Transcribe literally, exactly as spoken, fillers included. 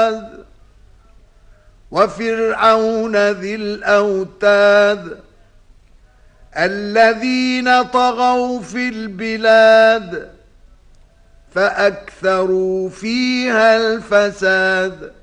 العواد وفرعون ذي الأوتاد الذين طغوا في البلاد فأكثروا فيها الفساد